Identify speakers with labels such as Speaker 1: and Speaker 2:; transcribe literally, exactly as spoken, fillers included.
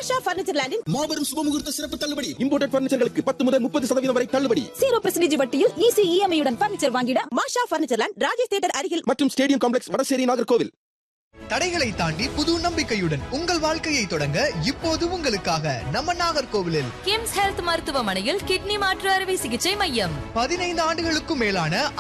Speaker 1: மாஷா furniture லேண்டில்
Speaker 2: மாபெரும் சுபமுகூர்த்த சிறப்பு தள்ளுபடி. இம்போர்ட்டட் பர்னிச்சர்களுக்கு பத்து முதல் முப்பது சதவீதம் வரை தள்ளுபடி.
Speaker 3: ஜீரோ பர்சன்டேஜ் வட்டியில் ஈஸி இஎம்ஐ உடன் பர்னிச்சர் வாங்கிட
Speaker 1: மாஷா பர்னிச்சர் லேண்ட் ராஜேஷ் தியேட்டர் அருகில்
Speaker 2: மற்றும் ஸ்டேடியம் காம்ப்ளெக்ஸ் வடசேரி நாகர்கோவில்.
Speaker 4: தடைகளை தாண்டி புது நம்பிக்கையுடன் உங்கள் வாழ்க்கையை தொடங்க இப்போது உங்களுக்காக நம்ம நாகர்கோவிலில்
Speaker 5: கிம்ஸ் ஹெல்த் மருத்துவமனையில் கிட்னி மாற்று அறுவை சிகிச்சை மையம்.
Speaker 4: பதினைந்து ஆண்டுகளுக்கும் மேலான